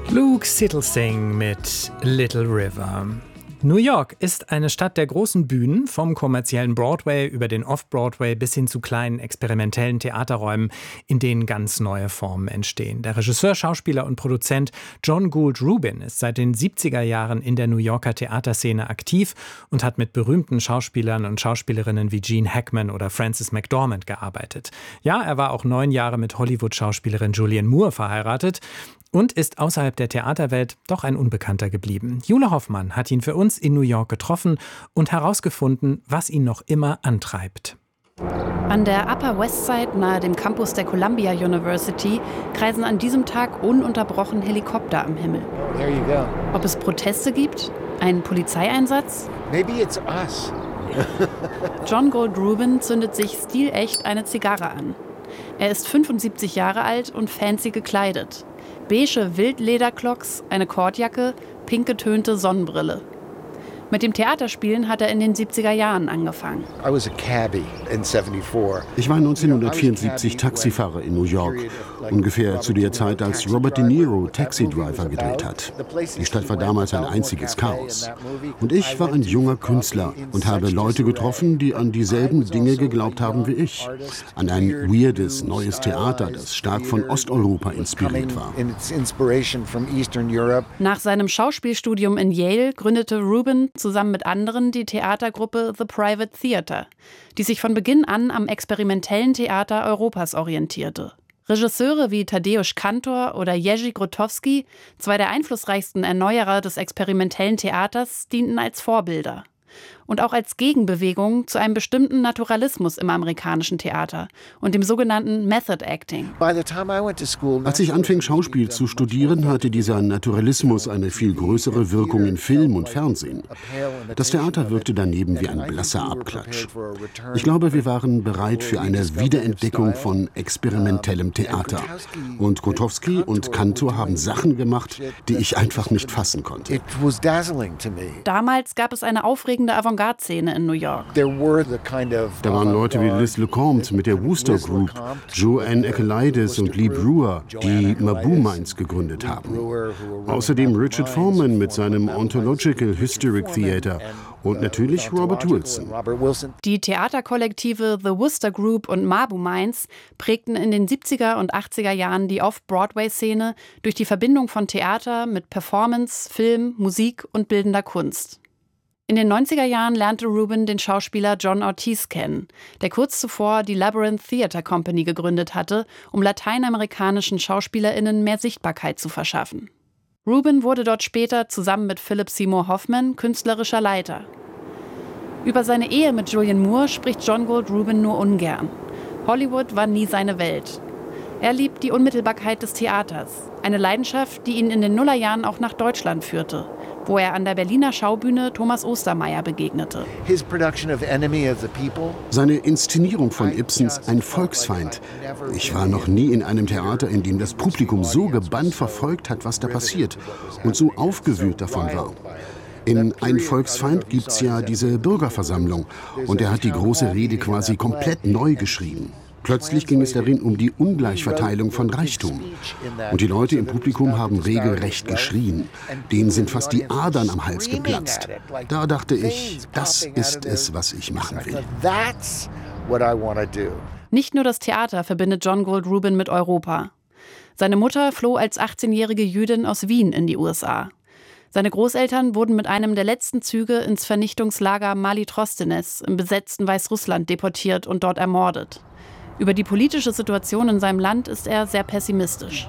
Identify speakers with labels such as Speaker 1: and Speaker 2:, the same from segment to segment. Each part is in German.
Speaker 1: Luke Sittlesing mit Little River. New York ist eine Stadt der großen Bühnen, vom kommerziellen Broadway über den Off-Broadway bis hin zu kleinen experimentellen Theaterräumen, in denen ganz neue Formen entstehen. Der Regisseur, Schauspieler und Produzent John Gould Rubin ist seit den 70er Jahren in der New Yorker Theaterszene aktiv und hat mit berühmten Schauspielern und Schauspielerinnen wie Gene Hackman oder Frances McDormand gearbeitet. Ja, er war auch 9 Jahre mit Hollywood-Schauspielerin Julianne Moore verheiratet und ist außerhalb der Theaterwelt doch ein Unbekannter geblieben. Jule Hoffmann hat ihn für uns in New York getroffen und herausgefunden, was ihn noch immer antreibt.
Speaker 2: An der Upper West Side nahe dem Campus der Columbia University kreisen an diesem Tag ununterbrochen Helikopter am Himmel.
Speaker 3: There you go.
Speaker 2: Ob es Proteste gibt? Einen Polizeieinsatz?
Speaker 3: Maybe it's us.
Speaker 2: John Gould Rubin zündet sich stilecht eine Zigarre an. Er ist 75 Jahre alt und fancy gekleidet. Beige Wildlederclogs, eine Kordjacke, pink getönte Sonnenbrille. Mit dem Theaterspielen hat er in den 70er Jahren angefangen.
Speaker 4: Ich war 1974 Taxifahrer in New York, ungefähr zu der Zeit, als Robert De Niro Taxi Driver gedreht hat. Die Stadt war damals ein einziges Chaos. Und ich war ein junger Künstler und habe Leute getroffen, die an dieselben Dinge geglaubt haben wie ich. An ein weirdes, neues Theater, das stark von Osteuropa inspiriert war.
Speaker 2: Nach seinem Schauspielstudium in Yale gründete Rubin zusammen mit anderen die Theatergruppe The Private Theater, die sich von Beginn an am experimentellen Theater Europas orientierte. Regisseure wie Tadeusz Kantor oder Jerzy Grotowski, zwei der einflussreichsten Erneuerer des experimentellen Theaters, dienten als Vorbilder. Und auch als Gegenbewegung zu einem bestimmten Naturalismus im amerikanischen Theater und dem sogenannten Method Acting.
Speaker 4: Als ich anfing, Schauspiel zu studieren, hatte dieser Naturalismus eine viel größere Wirkung in Film und Fernsehen. Das Theater wirkte daneben wie ein blasser Abklatsch. Ich glaube, wir waren bereit für eine Wiederentdeckung von experimentellem Theater. Und Grotowski und Kantor haben Sachen gemacht, die ich einfach nicht fassen konnte.
Speaker 2: Damals gab es eine aufregende Avantgarde-Szene in New York.
Speaker 4: Da waren Leute wie Liz Lecomte mit der Wooster Group, Joanne Eckelaides und Lee Brewer, die Mabou Mines gegründet haben. Außerdem Richard Foreman mit seinem Ontological Hysteric Theater und natürlich Robert Wilson.
Speaker 2: Die Theaterkollektive The Wooster Group und Mabou Mines prägten in den 70er und 80er Jahren die Off-Broadway-Szene durch die Verbindung von Theater mit Performance, Film, Musik und bildender Kunst. In den 90er Jahren lernte Rubin den Schauspieler John Ortiz kennen, der kurz zuvor die Labyrinth Theatre Company gegründet hatte, um lateinamerikanischen SchauspielerInnen mehr Sichtbarkeit zu verschaffen. Rubin wurde dort später zusammen mit Philip Seymour Hoffman künstlerischer Leiter. Über seine Ehe mit Julianne Moore spricht John Gould Rubin nur ungern. Hollywood war nie seine Welt. Er liebt die Unmittelbarkeit des Theaters, eine Leidenschaft, die ihn in den Nullerjahren auch nach Deutschland führte, wo er an der Berliner Schaubühne Thomas Ostermeier begegnete.
Speaker 4: Seine Inszenierung von Ibsens Ein Volksfeind. Ich war noch nie in einem Theater, in dem das Publikum so gebannt verfolgt hat, was da passiert, und so aufgewühlt davon war. In Ein Volksfeind gibt's ja diese Bürgerversammlung, und er hat die große Rede quasi komplett neu geschrieben. Plötzlich ging es darin um die Ungleichverteilung von Reichtum. Und die Leute im Publikum haben regelrecht geschrien. Denen sind fast die Adern am Hals geplatzt. Da dachte ich, das ist es, was ich machen will.
Speaker 2: Nicht nur das Theater verbindet John Gould Rubin mit Europa. Seine Mutter floh als 18-jährige Jüdin aus Wien in die USA. Seine Großeltern wurden mit einem der letzten Züge ins Vernichtungslager Mali Trostenes im besetzten Weißrussland deportiert und dort ermordet. Über die politische Situation in seinem Land ist er sehr pessimistisch.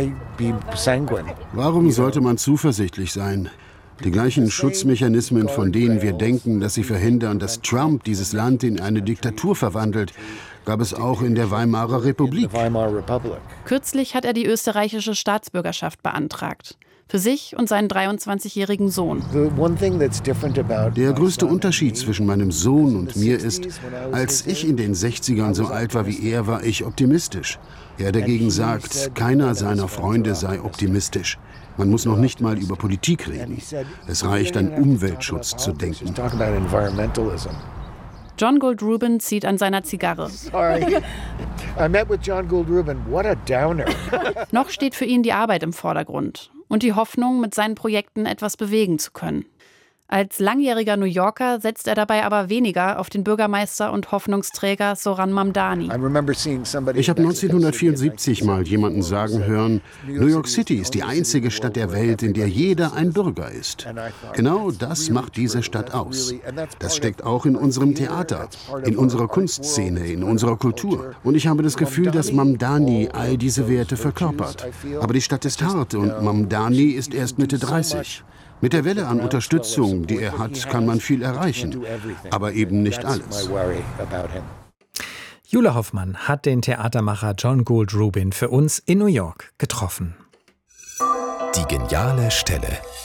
Speaker 4: Warum sollte man zuversichtlich sein? Die gleichen Schutzmechanismen, von denen wir denken, dass sie verhindern, dass Trump dieses Land in eine Diktatur verwandelt, gab es auch in der Weimarer Republik.
Speaker 2: Kürzlich hat er die österreichische Staatsbürgerschaft beantragt. Für sich und seinen 23-jährigen Sohn.
Speaker 4: Der größte Unterschied zwischen meinem Sohn und mir ist, als ich in den 60ern so alt war wie er, war ich optimistisch. Er dagegen sagt, keiner seiner Freunde sei optimistisch. Man muss noch nicht mal über Politik reden. Es reicht, an Umweltschutz zu denken.
Speaker 2: John Gould Rubin zieht an seiner Zigarre.
Speaker 3: Sorry. I met with John Gould Rubin. What a downer.
Speaker 2: Noch steht für ihn die Arbeit im Vordergrund und die Hoffnung, mit seinen Projekten etwas bewegen zu können. Als langjähriger New Yorker setzt er dabei aber weniger auf den Bürgermeister und Hoffnungsträger Zoran Mamdani.
Speaker 4: Ich habe 1974 mal jemanden sagen hören, New York City ist die einzige Stadt der Welt, in der jeder ein Bürger ist. Genau das macht diese Stadt aus. Das steckt auch in unserem Theater, in unserer Kunstszene, in unserer Kultur. Und ich habe das Gefühl, dass Mamdani all diese Werte verkörpert. Aber die Stadt ist hart und Mamdani ist erst Mitte 30. Mit der Welle an Unterstützung, die er hat, kann man viel erreichen, aber eben nicht alles.
Speaker 1: Jule Hoffmann hat den Theatermacher John Gould Rubin für uns in New York getroffen.
Speaker 5: Die geniale Stelle.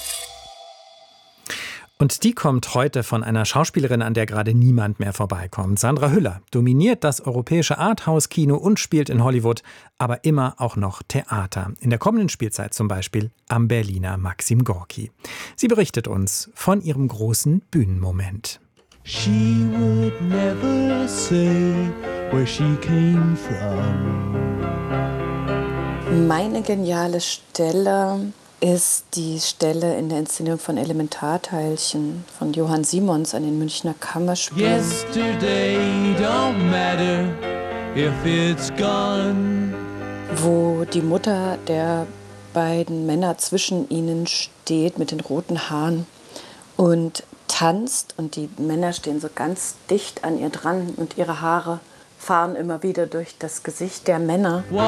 Speaker 1: Und die kommt heute von einer Schauspielerin, an der gerade niemand mehr vorbeikommt. Sandra Hüller dominiert das europäische Arthouse-Kino und spielt in Hollywood, aber immer auch noch Theater. In der kommenden Spielzeit zum Beispiel am Berliner Maxim Gorki. Sie berichtet uns von ihrem großen Bühnenmoment.
Speaker 6: She would never say where she came from.
Speaker 7: Meine geniale Stelle ist die Stelle in der Inszenierung von Elementarteilchen von Johann Simons an den Münchner Kammerspielen.
Speaker 6: Yesterday don't matter if it's gone.
Speaker 7: Wo die Mutter der beiden Männer zwischen ihnen steht mit den roten Haaren und tanzt und die Männer stehen so ganz dicht an ihr dran und ihre Haare fahren immer wieder durch das Gesicht der Männer.